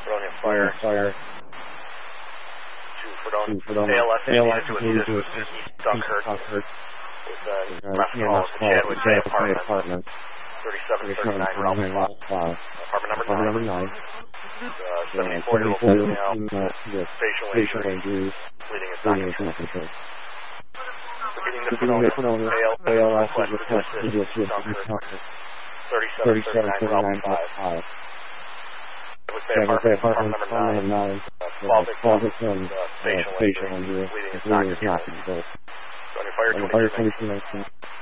Fredonia Fire. Fire. 2 Fredonia. ALS to assist Dunkirk with last call at the Chadwick Bay Apartments. 3739 Ralph Plaza. Apartment number 9. 74-year-old female, facial injuries, bleeding is not controlled. Repeating the Fredonia, ALS is requested to assist Dunkirk. 3739 Ralph Plaza. Chadwick Bay Apartment number 9. 12 victims, facial injury, bleeding is not controlled. Fire 2219.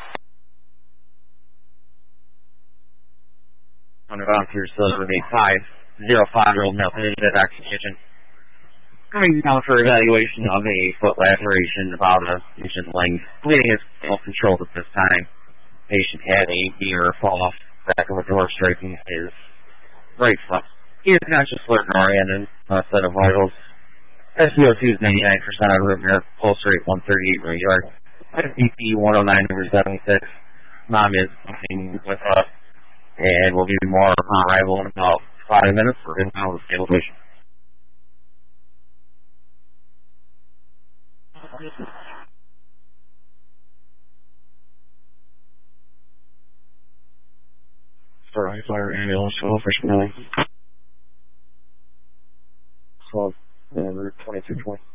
Under volunteer Silver 505-year-old male patient at Oxy Kitchen. Coming down for evaluation of a foot laceration about a patient's length. Bleeding is well controlled at this time. Patient had a beer fall off the back of a door, striking his right foot. He is conscious, alert, and oriented. Set of vitals. SpO2 is 99% on room air. Pulse rate 138 regular. BP 109 over 76. Mom is coming with us. And we'll give you more upon arrival in about 5 minutes for in-house stabilization. For fire ambulance, 12 for Spinelli. 12, and route 2220.